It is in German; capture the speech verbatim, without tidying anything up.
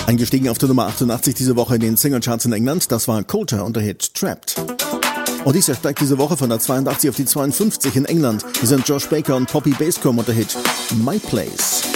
Eingestiegen auf der Nummer achtundachtzig diese Woche in den Singlecharts in England, das war Coulter und der Hit Trapped. Und dieser steigt diese Woche von der zweiundachtzig auf die zweiundfünfzig in England. Hier sind Josh Baker und Poppy Basscomb und der Hit My Place.